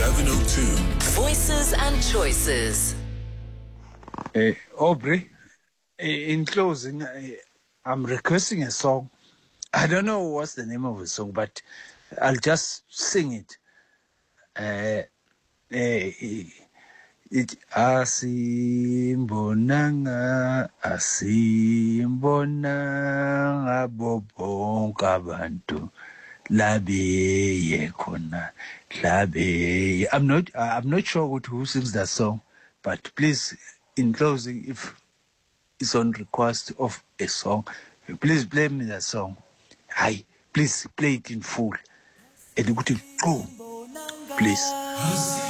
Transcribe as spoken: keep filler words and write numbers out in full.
seven oh two. Voices and choices. Uh, Aubrey, in closing, I, I'm requesting a song. I don't know what's the name of the song, but I'll just sing it. Uh, uh, it asimbonanga asimbonanga bobonke abantu labe khona labe. I'm not I'm not sure who sings that song, but please, in closing, if it's on request of a song, please play me that song. Hi, please play it in full. And please.